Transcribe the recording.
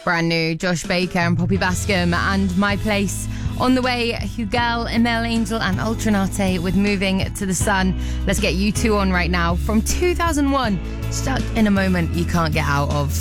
Brand new, Josh Baker and Poppy Bascom and My Place. On the way, Hugel, Emel Angel and Ultranate with Moving to the Sun. Let's get you two on right now from 2001. Stuck in a moment you can't get out of.